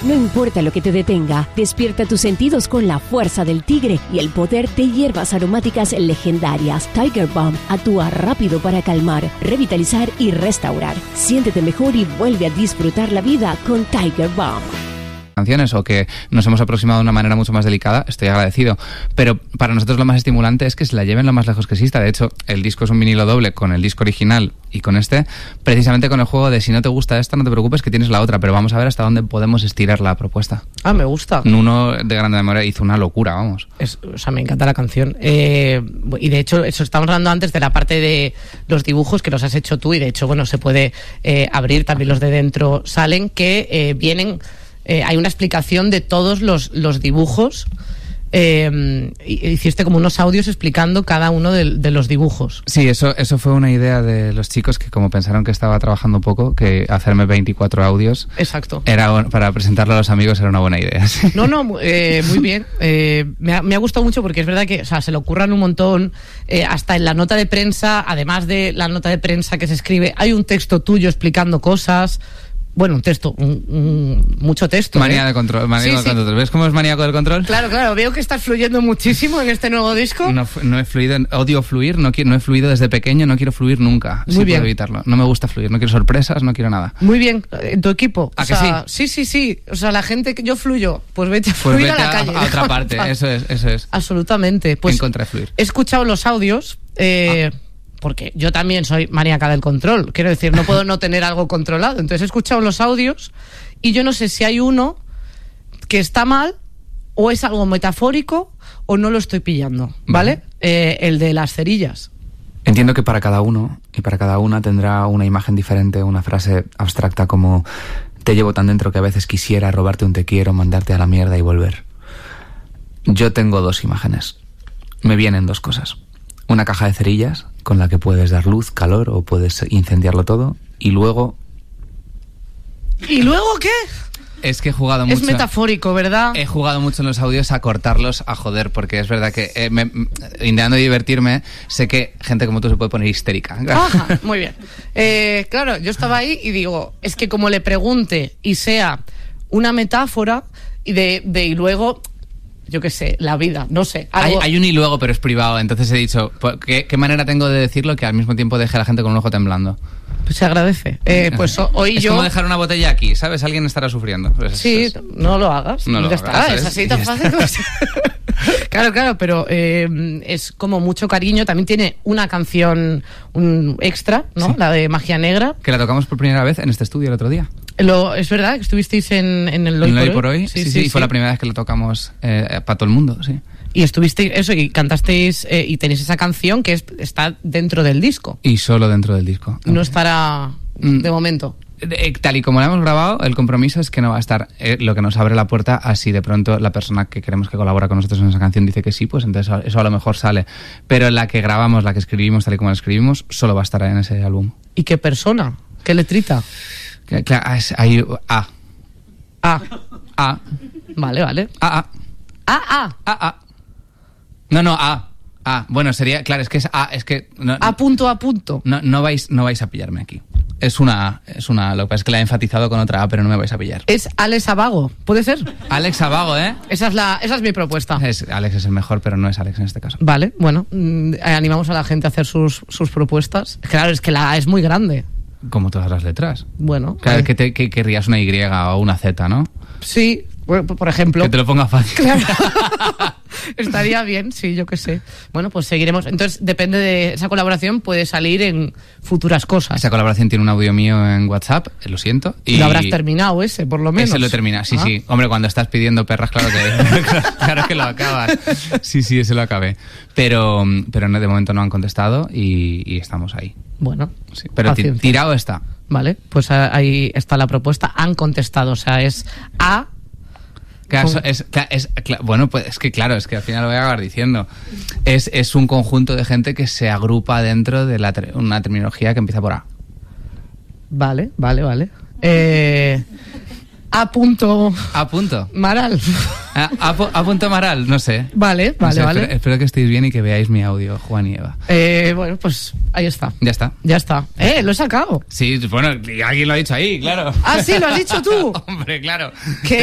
No importa lo que te detenga, despierta tus sentidos con la fuerza del tigre y el poder de hierbas aromáticas legendarias. Tiger Balm actúa rápido para calmar, revitalizar y restaurar. Siéntete mejor y vuelve a disfrutar la vida con Tiger Balm. Canciones o que nos hemos aproximado de una manera mucho más delicada, estoy agradecido, pero para nosotros lo más estimulante es que se la lleven lo más lejos que exista. De hecho, el disco es un vinilo doble con el disco original y con este, precisamente con el juego de si no te gusta esta, no te preocupes que tienes la otra, pero vamos a ver hasta dónde podemos estirar la propuesta. Ah, me gusta. Nuno de Grande Memoria hizo una locura, vamos. O sea, me encanta la canción. Y de hecho, eso estamos hablando antes de la parte de los dibujos que los has hecho tú, y de hecho, bueno, se puede abrir, también los de dentro salen, que vienen... hay una explicación de todos los dibujos. Hiciste como unos audios explicando cada uno de los dibujos. Sí, eso fue una idea de los chicos que, como pensaron que estaba trabajando poco, que hacerme 24 audios. Exacto. Era para presentarlo a los amigos era una buena idea. Sí. No, muy bien. Me ha gustado mucho porque es verdad que, o sea, se le ocurran un montón. Hasta en la nota de prensa, además de la nota de prensa que se escribe, hay un texto tuyo explicando cosas. Bueno, un texto, mucho texto. Manía de control, manía del control. ¿Ves cómo es maníaco del control? Claro, veo que estás fluyendo muchísimo en este nuevo disco. No he fluido, odio fluir, no he fluido desde pequeño, no quiero fluir nunca. Muy bien. Puedo evitarlo. No me gusta fluir, no quiero sorpresas, no quiero nada. Muy bien, en tu equipo. ¿A que sí? Sí. O sea, la gente que yo fluyo, pues vete a fluir a la calle. A otra parte, eso es. Absolutamente. Pues en contra de fluir. He escuchado los audios, porque yo también soy maníaca del control. Quiero decir, no puedo no tener algo controlado. Entonces he escuchado los audios y yo no sé si hay uno que está mal o es algo metafórico o no lo estoy pillando, ¿vale? El de las cerillas. Entiendo que para cada uno y para cada una tendrá una imagen diferente, una frase abstracta como te llevo tan dentro que a veces quisiera robarte un te quiero, mandarte a la mierda y volver. Yo tengo dos imágenes. Me vienen dos cosas. Una caja de cerillas con la que puedes dar luz, calor o puedes incendiarlo todo. Y luego... ¿Y luego qué? Es que he jugado mucho... Es metafórico, ¿verdad? He jugado mucho en los audios a cortarlos, a joder, porque es verdad que intentando divertirme, sé que gente como tú se puede poner histérica. Ajá, muy bien. Claro, yo estaba ahí y digo, es que como le pregunte y sea una metáfora y luego... yo qué sé, la vida, no sé. Hay un y luego, pero es privado. Entonces he dicho, ¿qué manera tengo de decirlo que al mismo tiempo deje a la gente con un ojo temblando? Pues se agradece. Pues hoy es como dejar una botella aquí, ¿sabes? Alguien estará sufriendo. Pues sí, no lo hagas. No lo ya hagas, está, ¿sabes? es así tan fácil. Claro, pero es como mucho cariño. También tiene una canción extra, ¿no? Sí. La de Magia Negra. Que la tocamos por primera vez en este estudio el otro día. Es verdad que estuvisteis en el Hoy por Hoy. Sí, fue la primera vez que lo tocamos para todo el mundo, sí. Y estuvisteis y cantasteis y tenéis esa canción que está dentro del disco. Y solo dentro del disco. No estará de momento. Tal y como la hemos grabado, el compromiso es que no va a estar lo que nos abre la puerta a si de pronto la persona que queremos que colabora con nosotros en esa canción dice que sí, pues entonces eso a lo mejor sale. Pero la que grabamos, la que escribimos, tal y como la escribimos, solo va a estar en ese álbum. ¿Y qué persona? ¿Qué letrita? Claro, hay A. Vale. A. No, A. Bueno, sería, claro, es que es A, es que... No, a punto. No vais a pillarme aquí. Es una A. Lo que pasa es que la he enfatizado con otra A, pero no me vais a pillar. Es Alex Abago, ¿puede ser? Alex Abago, ¿eh? Esa es mi propuesta. Alex es el mejor, pero no es Alex en este caso. Vale, bueno, animamos a la gente a hacer sus propuestas. Claro, es que la A es muy grande. Como todas las letras. Bueno. Claro, que querrías una Y o una Z, ¿no? Sí, por ejemplo. Que te lo ponga fácil. Claro. Estaría bien, sí, yo qué sé. Bueno, pues seguiremos. Entonces, depende de esa colaboración, puede salir en futuras cosas. Esa colaboración tiene un audio mío en WhatsApp, lo siento. Y lo habrás terminado ese, por lo menos. Ese lo termina, sí. Hombre, cuando estás pidiendo perras, claro que lo acabas. Sí, ese lo acabé. Pero no, de momento no han contestado y estamos ahí. Bueno, sí, pero tirado está. Vale, pues ahí está la propuesta. Han contestado, o sea, es A. Bueno, pues es que claro, es que al final lo voy a acabar diciendo. Es un conjunto de gente que se agrupa dentro de una terminología que empieza por A. Vale. A punto Maral. A punto Maral, no sé. Vale. Espero que estéis bien y que veáis mi audio, Juan y Eva. Bueno, pues ahí está. Ya está. Lo he sacado. Sí, bueno, alguien lo ha dicho ahí, claro. Ah, sí, lo has dicho tú. Hombre, claro.